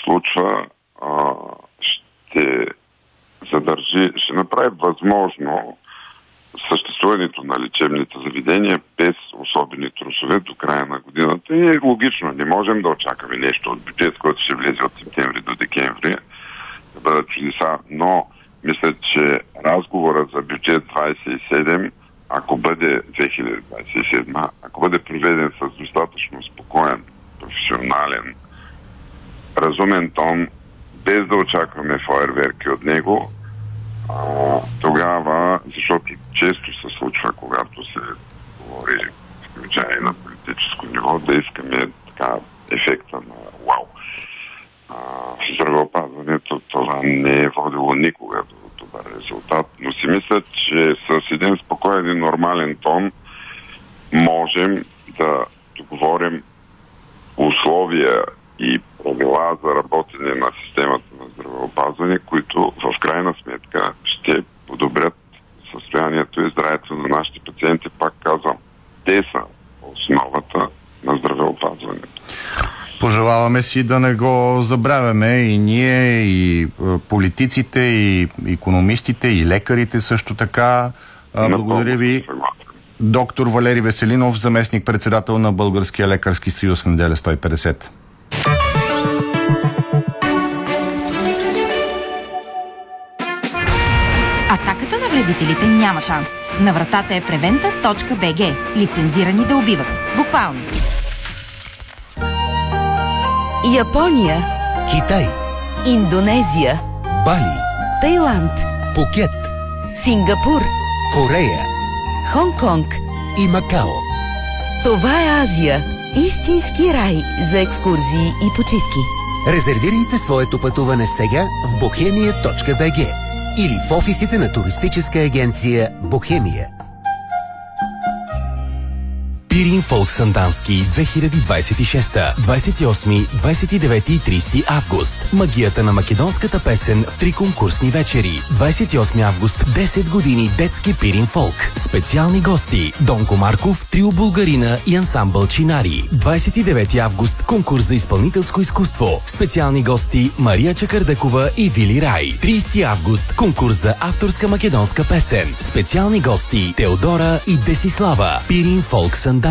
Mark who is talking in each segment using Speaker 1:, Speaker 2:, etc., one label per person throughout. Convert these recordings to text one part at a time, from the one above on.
Speaker 1: случва, ще направи възможно съществуването на лечебните заведения без особени трусове до края на годината. И е логично, не можем да очакваме нещо от бюджет, който ще влезе от септември до декември, да бъдат чудеса, но мисля, че разговорът за бюджет 27, ако бъде 2027, ако бъде проведен с достатъчно спокоен, професионален, разумен тон, без да очакваме фойерверки от него, тогава, защото често се случва, когато се говори включая на политическо ниво, да искаме така ефекта на вау. В здравеопазването това не е водило никога до добър резултат, но си мисля, че с един спокоен и нормален тон можем да договорим условия и правила за работене на системата на здравеопазване, които в крайна сметка ще подобрят състоянието и здравето на нашите пациенти. Пак казвам, те са основата на здравеопазването.
Speaker 2: Пожелаваме си да не го забравяме и ние, и политиците, и икономистите, и лекарите също така. Благодаря ви. Доктор Валери Веселинов, заместник-председател на Българския лекарски съюз в Неделя 150.
Speaker 3: Атаката на вредителите няма шанс. На вратата е preventa.bg. Лицензирани да убиват. Буквално.
Speaker 4: Япония,
Speaker 5: Китай,
Speaker 4: Индонезия,
Speaker 5: Бали,
Speaker 4: Тайланд,
Speaker 5: Пукет,
Speaker 4: Сингапур,
Speaker 5: Корея
Speaker 4: Хонг-Конг
Speaker 5: и Макао.
Speaker 4: Това е Азия. Истински рай за екскурзии и почивки.
Speaker 5: Резервирайте своето пътуване сега в bohemia.bg или в офисите на туристическа агенция Бохемия. Пирин Фолк Сандански 2026, 28, 29 и 30 август. Магията на македонската песен в 3 конкурсни вечери. 28 август, 10 години детски Пирин Фолк. Специални гости: Донко Марков, Трио Булгарина и ансамбъл Чинари. 29 август, конкурс за изпълнителско изкуство. Специални гости: Мария Чакърдъкова и Вили Рай. 30 август, конкурс за авторска македонска песен. Специални гости: Теодора и Десислава. Пирин Фолк Сандански.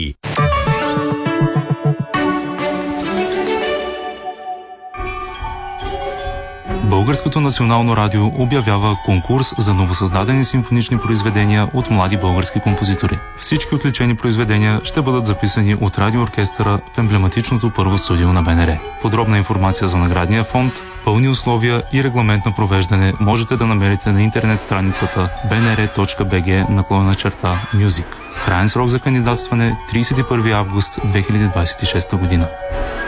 Speaker 6: Българското национално радио обявява конкурс за новосъздадени симфонични произведения от млади български композитори. Всички отличени произведения ще бъдат записани от радиооркестъра в емблематичното първо студио на БНР. Подробна информация за наградния фонд, пълни условия и регламент на провеждане можете да намерите на интернет страницата bnr.bg/music. Краен срок за кандидатстване 31 август 2026 година.